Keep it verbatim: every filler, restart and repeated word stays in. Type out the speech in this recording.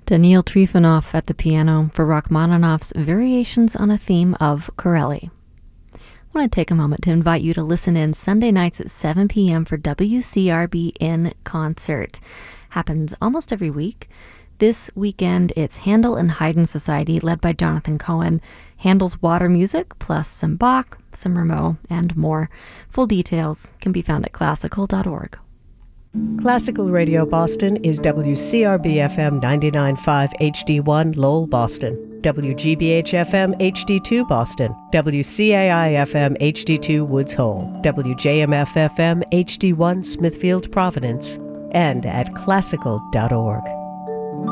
Daniil Trifonov at the piano for Rachmaninoff's Variations on a Theme of Corelli. I want to take a moment to invite you to listen in Sunday nights at seven p.m. for W C R B in Concert. Happens almost every week. This weekend, it's Handel and Haydn Society, led by Jonathan Cohen. Handel's Water Music, plus some Bach, some Rameau, and more. Full details can be found at classical dot org. Classical Radio Boston is W C R B F M ninety-nine point five H D one Lowell, Boston, W G B H F M H D two Boston, W C A I F M H D two Woods Hole, W J M F F M H D one Smithfield, Providence, and at classical dot org.